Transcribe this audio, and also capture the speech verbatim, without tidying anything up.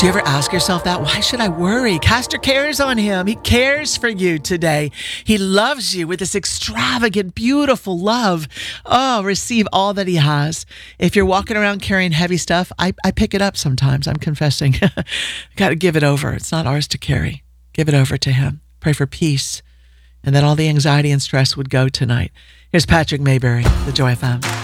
Do you ever ask yourself that? Why should I worry? Castor cares on him. He cares for you today. He loves you with this extravagant, beautiful love. Oh, receive all that he has. If you're walking around carrying heavy stuff, I, I pick it up sometimes. I'm confessing. Got to give it over. It's not ours to carry. Give it over to him. Pray for peace and that all the anxiety and stress would go tonight. Here's Patrick Mayberry, the Joy F M.